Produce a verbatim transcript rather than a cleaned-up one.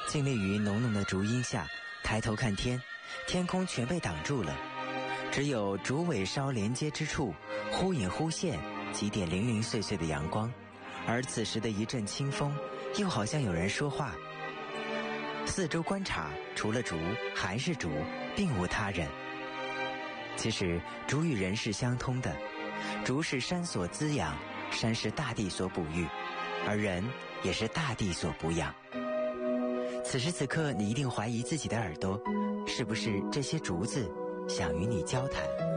静立于浓浓的竹荫下，抬头看天，天空全被挡住了，只有竹尾梢连接之处，忽隐忽现几点零零碎碎的阳光，而此时的一阵清风，又好像有人说话。四周观察，除了竹还是竹，并无他人。其实竹与人是相通的，竹是山所滋养，山是大地所哺育，而人也是大地所哺养。此时此刻，你一定怀疑自己的耳朵，是不是这些竹子想与你交谈？